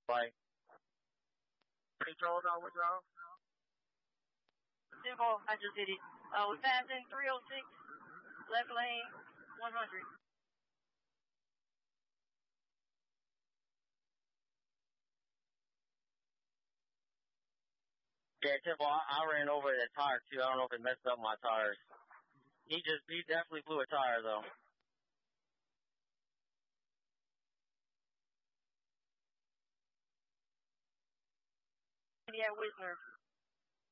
Like, control on with y'all? Simple, Hunter City. We're passing 306, left lane, 100. Yeah, Temple, I ran over that tire too. I don't know if it messed up my tires. He definitely blew a tire though. Yeah, Whistler.